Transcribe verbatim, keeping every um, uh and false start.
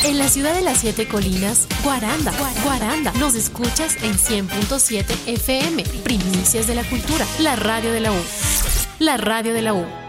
En la ciudad de las siete colinas, Guaranda, Guaranda. Nos escuchas en cien punto siete F M. Primicias de la cultura. La radio de la U. La radio de la U.